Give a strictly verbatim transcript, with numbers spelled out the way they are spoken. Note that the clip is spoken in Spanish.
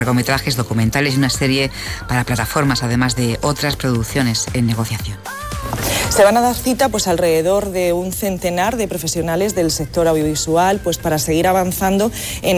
largometrajes, documentales y una serie para plataformas, además de otras producciones en negociación. Se van a dar cita pues alrededor de un centenar de profesionales del sector audiovisual pues para seguir avanzando en